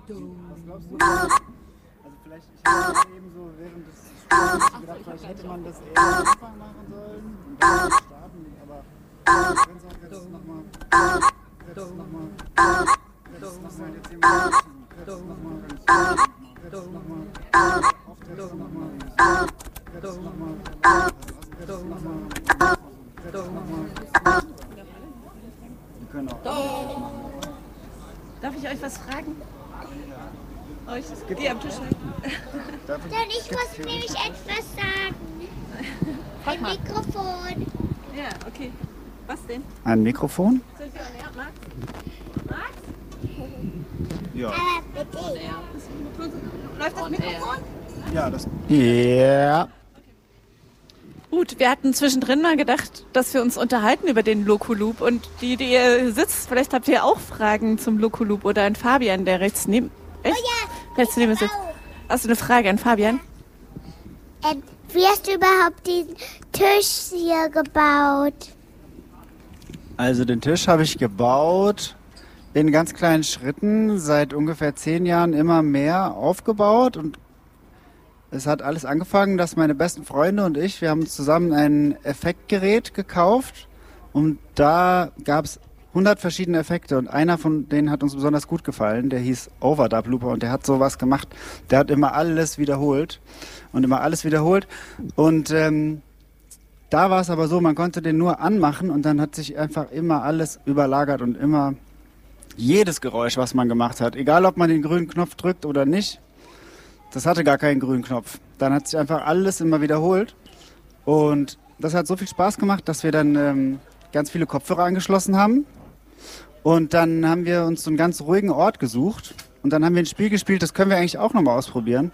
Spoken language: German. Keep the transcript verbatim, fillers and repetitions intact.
Was glaubst du? Also vielleicht, ich habe eben so während des Spiels gedacht, vielleicht hätte man das eher am Anfang machen sollen und dann starten, aber ich kann sagen, jetzt nochmal, jetzt nochmal, jetzt nochmal, jetzt nochmal, jetzt nochmal, jetzt nochmal, auf jetzt nochmal, jetzt nochmal, jetzt nochmal, jetzt nochmal. Wir können auch das machen. Darf ich euch was fragen? Euch? Gibt Die am Tisch halten. Darf ich, Dann ich muss nämlich etwas sagen. Frag Ein mal. Mikrofon. Ja, okay. Was denn? ein Mikrofon? Sind wir on air, Max? Ja. Aber bitte. Läuft das Mikrofon? Ja, das. Ja. Gut, wir hatten zwischendrin mal gedacht, dass wir uns unterhalten über den Loco-Loop. Und die, die ihr sitzt, vielleicht habt ihr auch Fragen zum Loco-Loop oder an Fabian, der rechts neben... Echt? Oh ja, rechts neben ich sitzt. auch. Hast du eine Frage an Fabian? Ähm, wie hast du überhaupt diesen Tisch hier gebaut? Also den Tisch habe ich gebaut in ganz kleinen Schritten, seit ungefähr zehn Jahren immer mehr aufgebaut und es hat alles angefangen, dass meine besten Freunde und ich, wir haben uns zusammen ein Effektgerät gekauft und da gab es hundert verschiedene Effekte und einer von denen hat uns besonders gut gefallen, der hieß Overdub Looper und der hat sowas gemacht, der hat immer alles wiederholt und immer alles wiederholt und ähm, da war es aber so, man konnte den nur anmachen und dann hat sich einfach immer alles überlagert und immer jedes Geräusch, was man gemacht hat, egal ob man den grünen Knopf drückt oder nicht, das hatte gar keinen grünen Knopf. Dann hat sich einfach alles immer wiederholt und das hat so viel Spaß gemacht, dass wir dann ähm, ganz viele Kopfhörer angeschlossen haben und dann haben wir uns so einen ganz ruhigen Ort gesucht und dann haben wir ein Spiel gespielt, das können wir eigentlich auch nochmal ausprobieren.